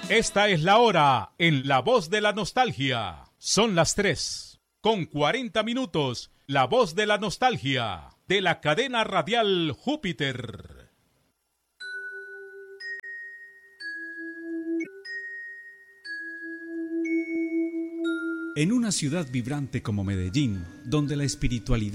Esta es la hora en La Voz de la Nostalgia. Son las 3:40. La Voz de la Nostalgia, de la cadena radial Júpiter. En una ciudad vibrante como Medellín, donde la espiritualidad